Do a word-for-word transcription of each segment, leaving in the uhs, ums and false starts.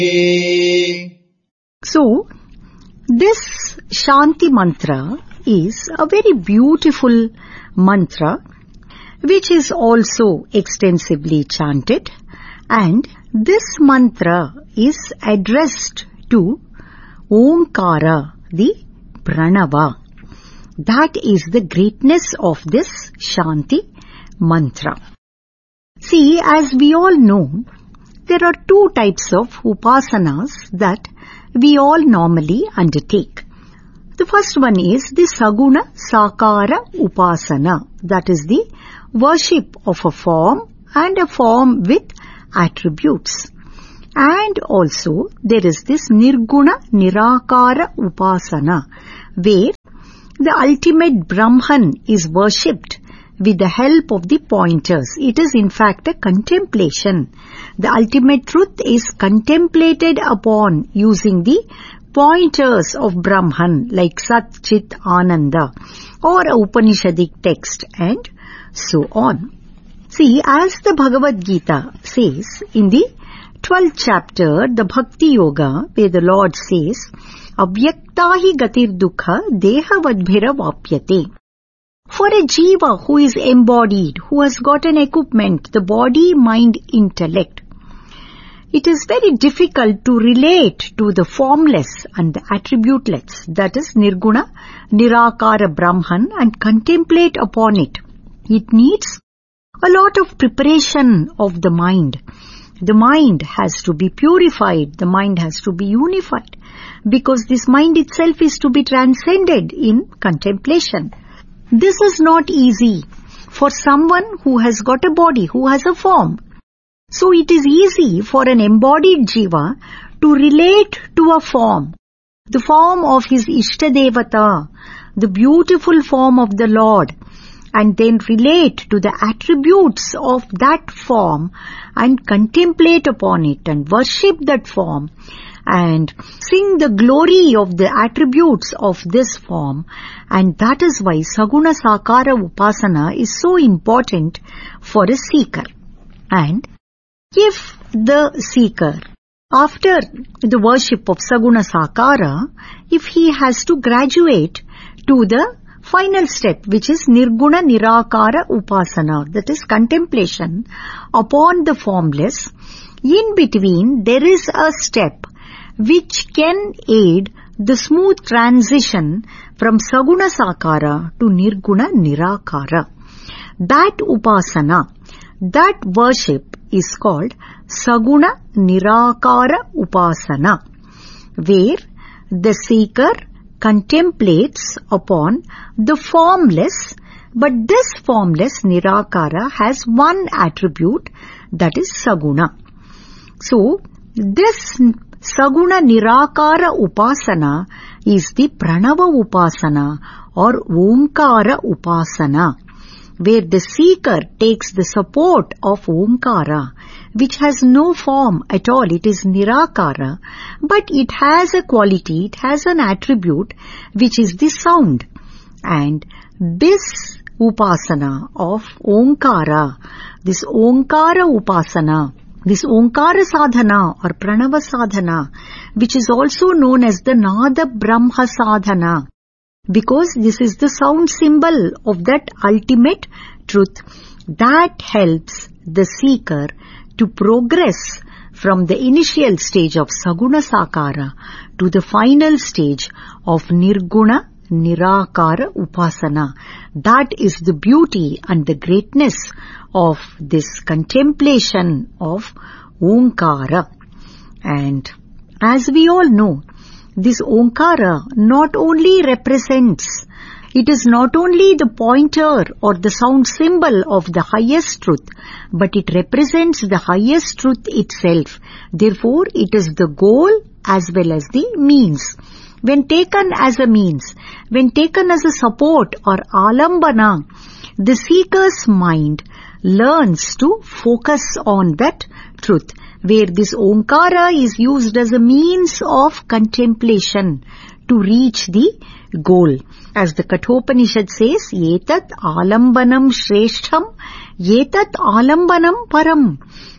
So, this Shanti mantra is a very beautiful mantra which is also extensively chanted, and this mantra is addressed to Omkara, the Pranava. That is the greatness of this Shanti mantra. See, as we all know, there are two types of upasanas that we all normally undertake. The first one is the Saguna Sakara Upasana, that is the worship of a form and a form with attributes. And also there is this Nirguna Nirakara Upasana, where the ultimate Brahman is worshipped with the help of the pointers. It is in fact a contemplation. The ultimate truth is contemplated upon using the pointers of Brahman like Sat Chit Ananda or a Upanishadic text and so on. See, as the Bhagavad Gita says in the twelfth chapter, the Bhakti Yoga, where the Lord says, Avyaktahi gatir dukha dehavadbhira vapyate. For a jiva who is embodied, who has got an equipment, the body, mind, intellect, it is very difficult to relate to the formless and the attributeless, that is Nirguna, Nirakara Brahman, and contemplate upon it. It needs a lot of preparation of the mind. The mind has to be purified, the mind has to be unified, because this mind itself is to be transcended in contemplation. This is not easy for someone who has got a body, who has a form. So it is easy for an embodied jiva to relate to a form, the form of his Ishtadevata, the beautiful form of the Lord, and then relate to the attributes of that form and contemplate upon it and worship that form and sing the glory of the attributes of this form. And that is why Saguna Sakara Upasana is so important for a seeker. And if the seeker, after the worship of Saguna Sakara, if he has to graduate to the final step, which is Nirguna Nirakara Upasana, that is contemplation upon the formless, in between there is a step which can aid the smooth transition from Saguna Sakara to Nirguna Nirakara. That Upasana, that worship is called Saguna Nirakara Upasana, where the seeker contemplates upon the formless, but this formless Nirakara has one attribute, that is Saguna. So, this Saguna Nirakara Upasana is the Pranava Upasana or Omkara Upasana, where the seeker takes the support of Omkara, which has no form at all. It is Nirakara, but it has a quality, it has an attribute, which is the sound. And this Upasana of Omkara, this Omkara Upasana, this Omkara Sadhana or Pranava Sadhana, which is also known as the Nada Brahma Sadhana, because this is the sound symbol of that ultimate truth, that helps the seeker to progress from the initial stage of Saguna Sakara to the final stage of Nirguna Nirakara Upasana. That is the beauty and the greatness of this contemplation of Omkara. And as we all know, this Omkara not only represents, it is not only the pointer or the sound symbol of the highest truth, but it represents the highest truth itself. Therefore, it is the goal as well as the means. When taken as a means, when taken as a support or alambana, the seeker's mind learns to focus on that truth, where this Omkara is used as a means of contemplation to reach the goal. As the Kathopanishad says, Yetat alambanam shreshtham, yetat alambanam param.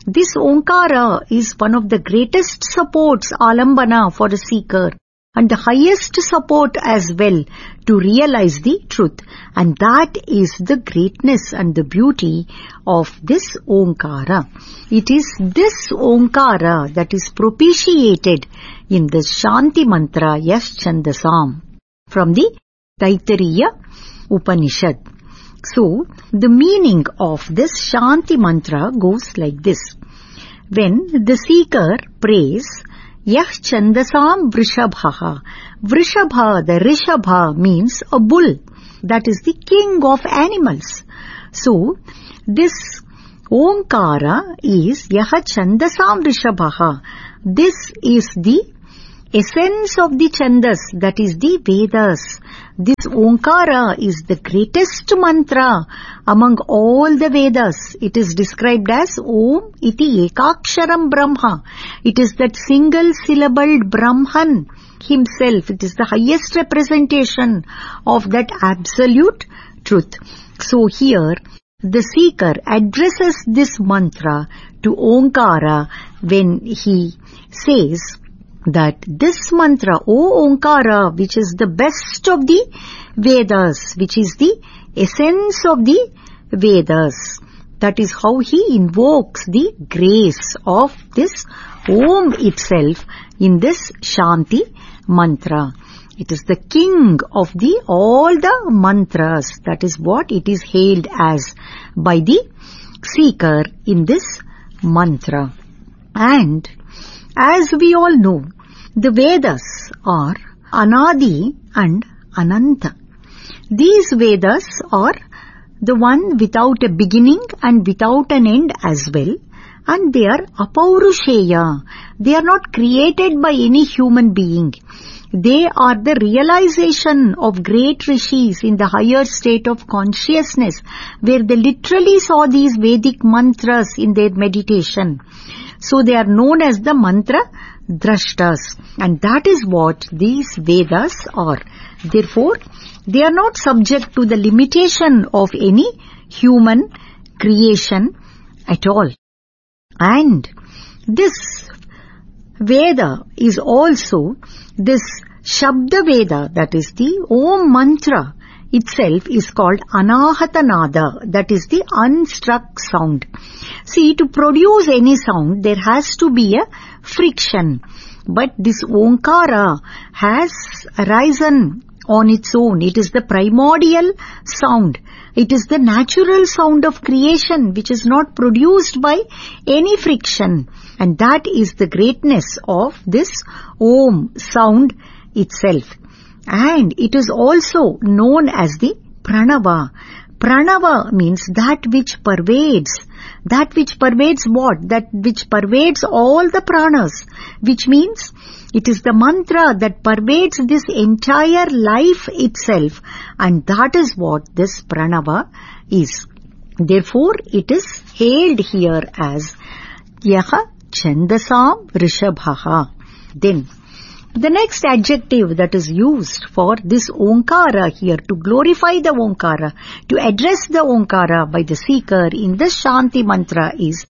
This Onkara is one of the greatest supports, alambana, for a seeker, and the highest support as well to realize the truth. And that is the greatness and the beauty of this Onkara. It is this Onkara that is propitiated in the Shanti Mantra Yash Chandasam from the Taittiriya Upanishad. So, the meaning of this Shanti Mantra goes like this. When the seeker prays, Yah Chandasam Vrishabha. Vrishabha, the Rishabha means a bull. That is the king of animals. So, this Onkara is Yah Chandasam Vrishabha. This is the essence of the Chandas, that is the Vedas. This Onkara is the greatest mantra among all the Vedas. It is described as Om iti ekaksharam Brahma. It is that single syllabled Brahman himself. It is the highest representation of that absolute truth. So here the seeker addresses this mantra to Onkara when he says that this mantra, O Onkara, which is the best of the Vedas, which is the essence of the Vedas, that is how he invokes the grace of this Om itself in this Shanti Mantra. It is the king of the all the mantras. That is what it is hailed as by the seeker in this mantra. And as we all know, the Vedas are Anadi and Ananta. These Vedas are the one without a beginning and without an end as well. And they are Apaurusheya. They are not created by any human being. They are the realization of great rishis in the higher state of consciousness, where they literally saw these Vedic mantras in their meditation. So they are known as the mantra drashtas, and that is what these Vedas are. Therefore, they are not subject to the limitation of any human creation at all. And this Veda is also this Shabda Veda, that is the Om mantra itself is called Anahata Nada, that is the unstruck sound. See, to produce any sound, there has to be a friction. But this Onkara has arisen on its own. It is the primordial sound. It is the natural sound of creation which is not produced by any friction. And that is the greatness of this Om sound itself. And it is also known as the Pranava. Pranava means that which pervades. That which pervades what? That which pervades all the pranas. Which means it is the mantra that pervades this entire life itself. And that is what this Pranava is. Therefore, it is hailed here as Yaha Chandasam Rishabhaha. Then, the next adjective that is used for this Onkara here, to glorify the Onkara, to address the Onkara by the seeker in this Shanti Mantra, is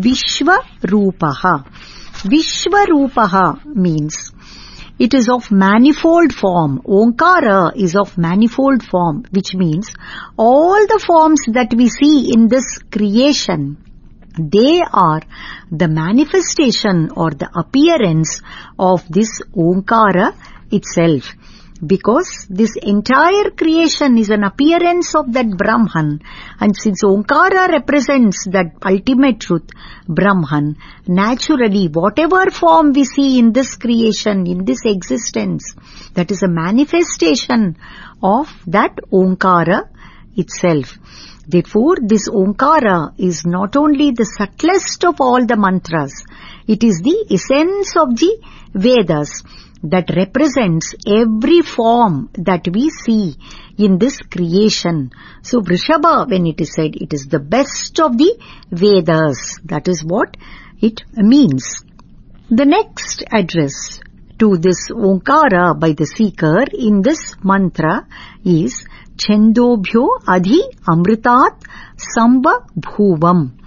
Vishwarupaha. Vishwarupaha means it is of manifold form. Onkara is of manifold form, which means all the forms that we see in this creation, they are the manifestation or the appearance of this Onkara itself. Because this entire creation is an appearance of that Brahman. And since Onkara represents that ultimate truth, Brahman, naturally whatever form we see in this creation, in this existence, that is a manifestation of that Onkara itself. Therefore, this Onkara is not only the subtlest of all the mantras, it is the essence of the Vedas that represents every form that we see in this creation. So, Vrishabha, when it is said, it is the best of the Vedas. That is what it means. The next address to this Onkara by the seeker in this mantra is Chendobhyo Adhi Amritat Samba Bhuvam.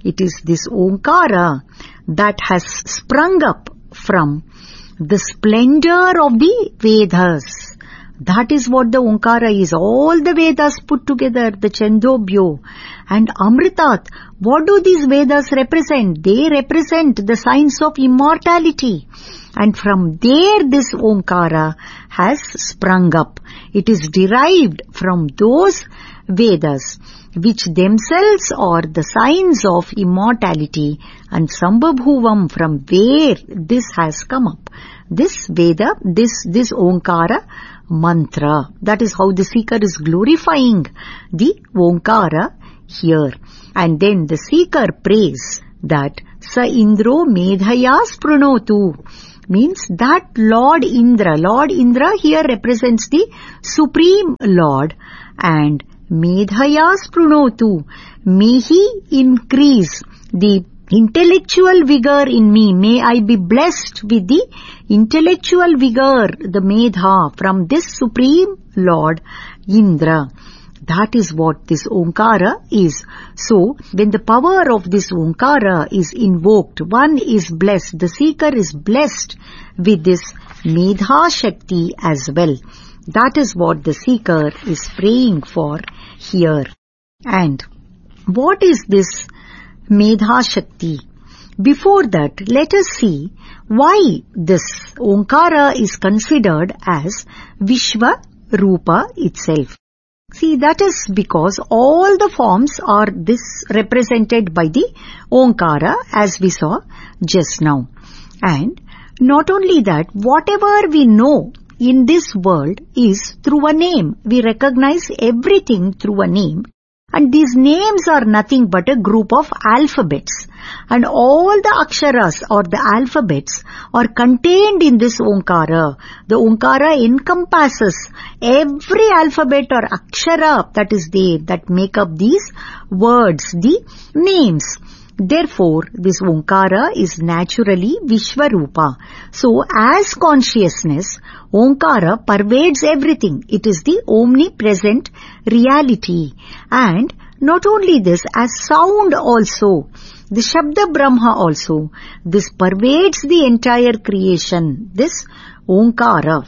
It is this Omkara that has sprung up from the splendor of the Vedas. That is what the Omkara is. All the Vedas put together, the Chandogya and Amritat. What do these Vedas represent? They represent the science of immortality. And from there this Omkara has sprung up. It is derived from those Vedas which themselves are the signs of immortality, and Sambhabhuvam, from where this has come up. This Veda, this, this Omkara mantra. That is how the seeker is glorifying the Omkara here. And then the seeker prays that Sa Indro Medhaya Sprunotu, means that Lord Indra, Lord Indra here represents the Supreme Lord, and Medhaya Sprunotu, may he increase the intellectual vigor in me. May I be blessed with the intellectual vigor, the Medha, from this Supreme Lord Indra. That is what this Omkara is. So, when the power of this Omkara is invoked, one is blessed, the seeker is blessed with this Medha Shakti as well. That is what the seeker is praying for here. And what is this Medha Shakti? Before that, let us see why this Omkara is considered as Vishwa Rupa itself. See, that is because all the forms are this represented by the Omkara, as we saw just now. And not only that, whatever we know in this world is through a name. We recognize everything through a name. And these names are nothing but a group of alphabets. And all the aksharas or the alphabets are contained in this Omkara. The Omkara encompasses every alphabet or akshara that is there, that make up these words, the names. Therefore, this Omkara is naturally Vishwarupa. So, as consciousness, Omkara pervades everything. It is the omnipresent reality. And not only this, as sound also, the Shabda Brahma also, this pervades the entire creation, this Omkara.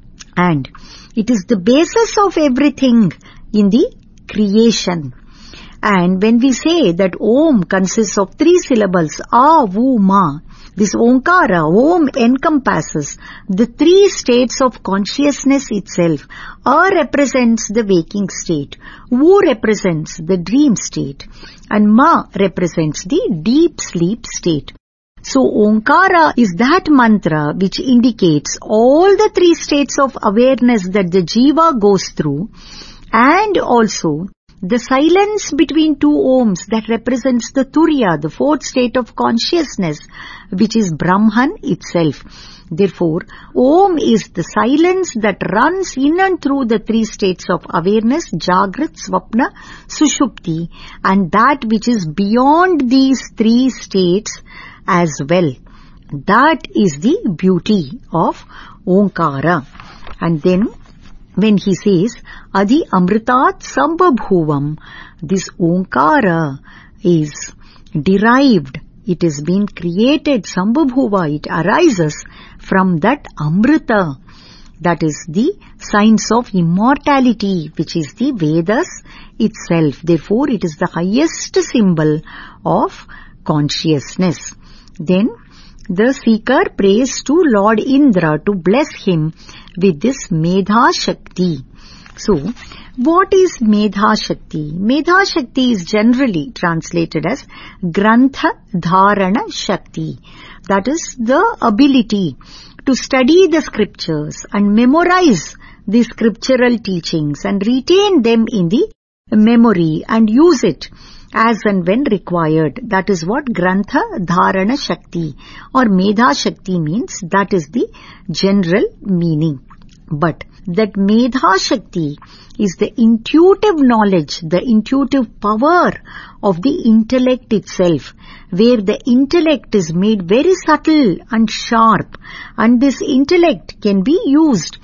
And it is the basis of everything in the creation. And when we say that Om consists of three syllables, A, Vu, Ma, this Omkara, Om encompasses the three states of consciousness itself. A represents the waking state, Vu represents the dream state, and Ma represents the deep sleep state. So Omkara is that mantra which indicates all the three states of awareness that the Jiva goes through, and also the silence between two Oms that represents the Turiya, the fourth state of consciousness, which is Brahman itself. Therefore, Om is the silence that runs in and through the three states of awareness, Jagrat, Swapna, Sushupti, and that which is beyond these three states as well. That is the beauty of Omkara. And then, when he says, Adi Amritat Sambhabhuvam, this Omkara is derived, it has been created, Sambhabhuva, it arises from that Amrita, that is the science of immortality, which is the Vedas itself. Therefore, it is the highest symbol of consciousness. Then, the seeker prays to Lord Indra to bless him with this Medha Shakti. So, what is Medha Shakti? Medha Shakti is generally translated as Grantha Dharana Shakti. That is the ability to study the scriptures and memorize the scriptural teachings and retain them in the memory and use it as and when required. That is what Grantha Dharana Shakti or Medha Shakti means. That is the general meaning. But that Medha Shakti is the intuitive knowledge, the intuitive power of the intellect itself, where the intellect is made very subtle and sharp, and this intellect can be used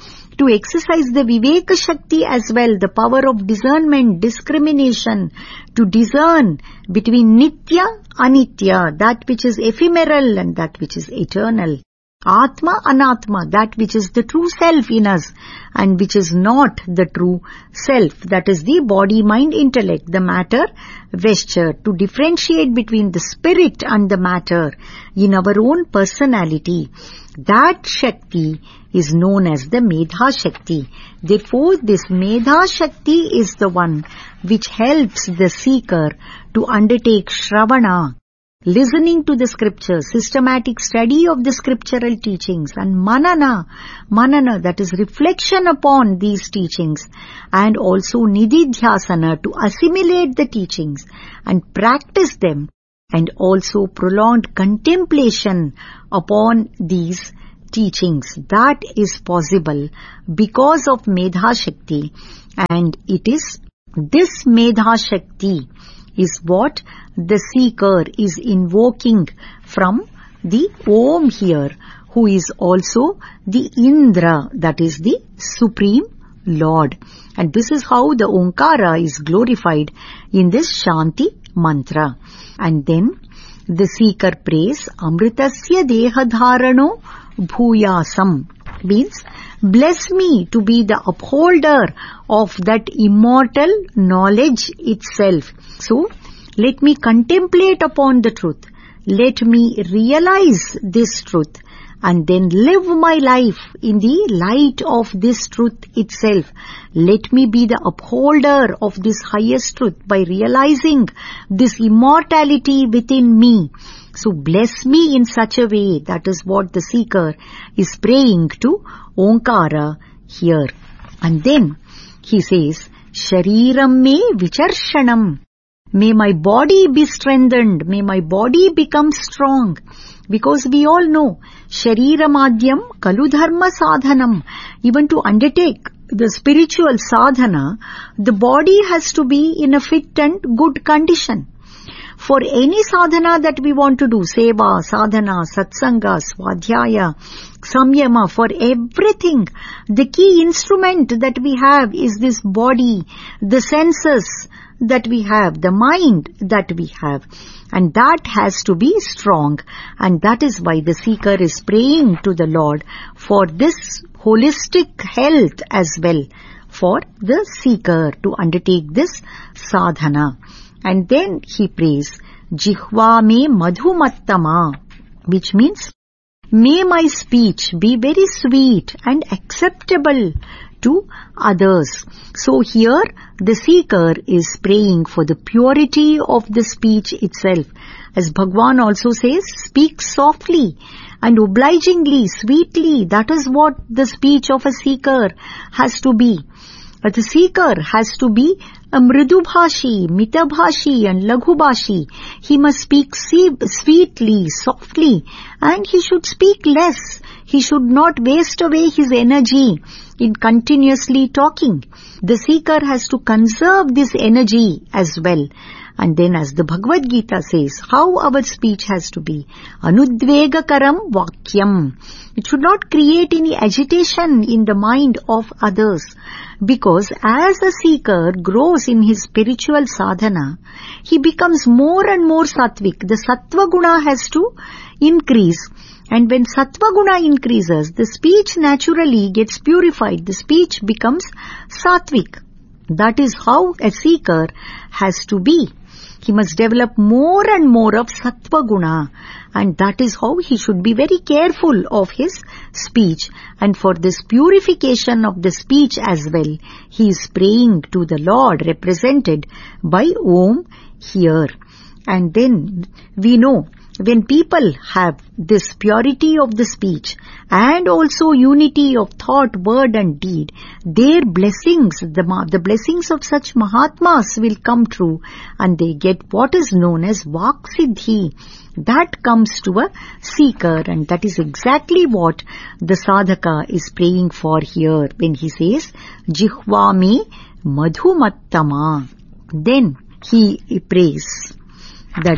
to exercise the Viveka Shakti as well, the power of discernment, discrimination, to discern between Nitya, Anitya, that which is ephemeral and that which is eternal. Atma, Anatma, that which is the true self in us and which is not the true self, that is the body, mind, intellect, the matter, vesture, to differentiate between the spirit and the matter in our own personality. That Shakti is known as the Medha Shakti. Therefore, this Medha Shakti is the one which helps the seeker to undertake Shravana, listening to the scriptures, systematic study of the scriptural teachings, and manana, manana, that is reflection upon these teachings, and also nididhyasana, to assimilate the teachings and practice them, and also prolonged contemplation upon these teachings. That is possible because of Medha Shakti, and it is this Medha Shakti is what the seeker is invoking from the Om here, who is also the Indra, that is the Supreme Lord. And this is how the Omkara is glorified in this Shanti mantra. And then the seeker prays, Amritasya dehadharano bhuyasam, means bless me to be the upholder of that immortal knowledge itself. So, let me contemplate upon the truth. Let me realize this truth and then live my life in the light of this truth itself. Let me be the upholder of this highest truth by realizing this immortality within me. So bless me in such a way. That is what the seeker is praying to Omkara here. And then he says, Shariram me vicharshanam. May my body be strengthened. May my body become strong. Because we all know, Shariramadhyam kaludharma sadhanam. Even to undertake the spiritual sadhana, the body has to be in a fit and good condition. For any sadhana that we want to do, seva, sadhana, satsanga, swadhyaya, samyama, for everything, the key instrument that we have is this body, the senses that we have, the mind that we have. And that has to be strong. And that is why the seeker is praying to the Lord for this holistic health as well, for the seeker to undertake this sadhana. And then he prays, Jihva me madhumattama, which means, may my speech be very sweet and acceptable to others. So here the seeker is praying for the purity of the speech itself. As Bhagwan also says, speak softly and obligingly, sweetly. That is what the speech of a seeker has to be. But the seeker has to be a mridubhashi, mitabhashi and laghubhashi. He must speak sweetly, softly, and he should speak less. He should not waste away his energy in continuously talking. The seeker has to conserve this energy as well. And then as the Bhagavad Gita says, how our speech has to be. Anudvegakaram vakyam. It should not create any agitation in the mind of others. Because as a seeker grows in his spiritual sadhana, he becomes more and more sattvic. The sattva guna has to increase. And when sattva guna increases, the speech naturally gets purified. The speech becomes sattvic. That is how a seeker has to be. He must develop more and more of sattva guna, and that is how he should be very careful of his speech. And for this purification of the speech as well, he is praying to the Lord, represented by Om here. And then we know, when people have this purity of the speech and also unity of thought, word and deed, their blessings, the, the blessings of such Mahatmas will come true, and they get what is known as Vaksiddhi. That comes to a seeker, and that is exactly what the sadhaka is praying for here when he says, Jihva me madhumattama. Then he prays that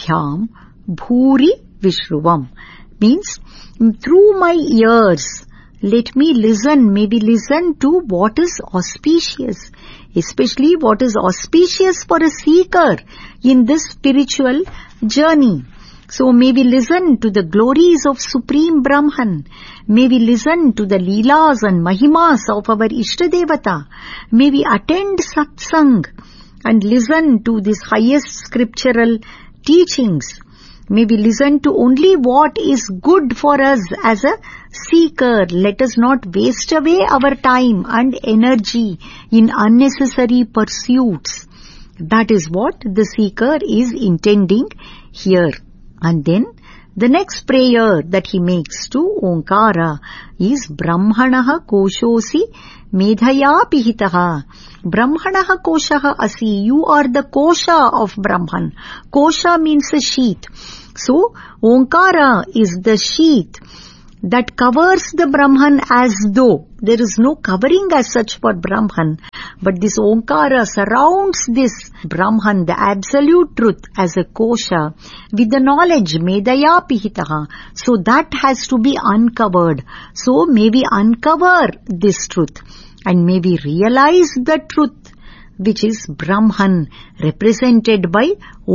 karnabhyam bhuri vishruvam, means through my ears let me listen, maybe listen to what is auspicious, especially what is auspicious for a seeker in this spiritual journey. So maybe listen to the glories of Supreme Brahman. Maybe listen to the Leelas and Mahimas of our Ishtadevata. Maybe attend satsang and listen to these highest scriptural teachings. Maybe listen to only what is good for us as a seeker. Let us not waste away our time and energy in unnecessary pursuits. That is what the seeker is intending here. And then the next prayer that he makes to Onkara is Brahmanaha Koshosi Medhaya Pihitaha. Brahmanaha Koshaha Asi. You are the Kosha of Brahman. Kosha means a sheath. So, Onkara is the sheath that covers the Brahman as though there is no covering as such for Brahman, but this Onkara surrounds this Brahman, the absolute truth, as a kosha with the knowledge, medaya pihitaha. So that has to be uncovered. So may we uncover this truth and may we realize the truth, which is Brahman, represented by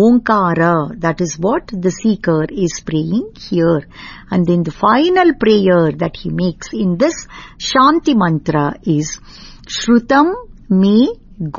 Onkara. That is what the seeker is praying here. And then the final prayer that he makes in this Shanti mantra is Shrutam me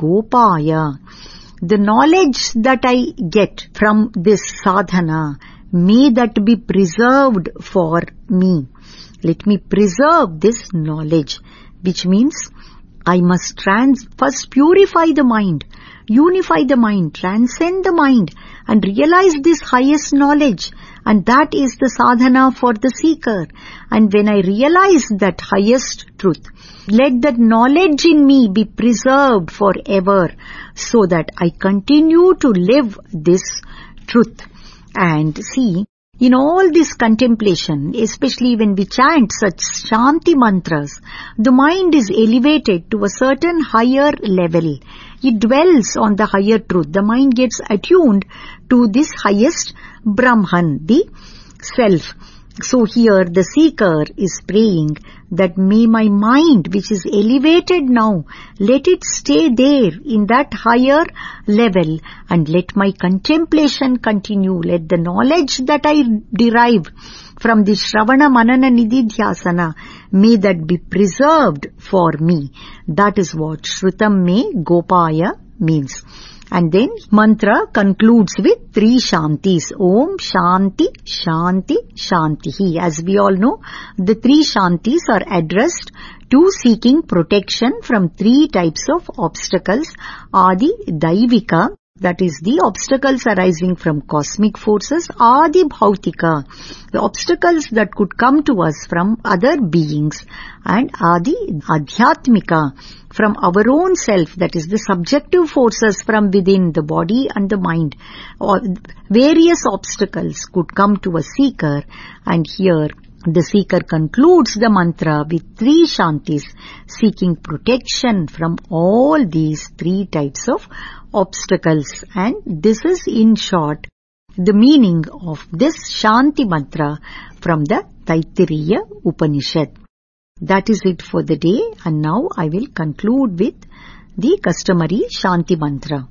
Gopaya. The knowledge that I get from this sadhana, may that be preserved for me. Let me preserve this knowledge, which means I must trans- first purify the mind, unify the mind, transcend the mind and realize this highest knowledge, and that is the sadhana for the seeker. And when I realize that highest truth, let that knowledge in me be preserved forever so that I continue to live this truth. And see, in all this contemplation, especially when we chant such Shanti mantras, the mind is elevated to a certain higher level. It dwells on the higher truth. The mind gets attuned to this highest Brahman, the self. So here the seeker is praying that may my mind, which is elevated now, let it stay there in that higher level and let my contemplation continue. Let the knowledge that I derive from the Shravana Manana Nididhyasana, may that be preserved for me. That is what Shrutam me Gopaya means. And then mantra concludes with three Shantis. Om Shanti, Shanti, Shantihi. As we all know, the three Shantis are addressed to seeking protection from three types of obstacles. Adi Daivika, that is the obstacles arising from cosmic forces. Adi Bhautika, the obstacles that could come to us from other beings. And Adi Adhyatmika, from our own self, that is the subjective forces from within the body and the mind. Or various obstacles could come to a seeker, and here the seeker concludes the mantra with three Shantis, seeking protection from all these three types of obstacles. And this is in short the meaning of this Shanti mantra from the Taittiriya Upanishad. That is it for the day, and now I will conclude with the customary Shanti mantra.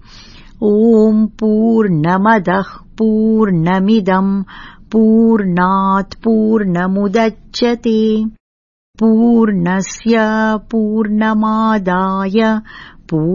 Om Purnamadah Purnamidam Purnat Purnamudachyate Purnasya Purnamadaya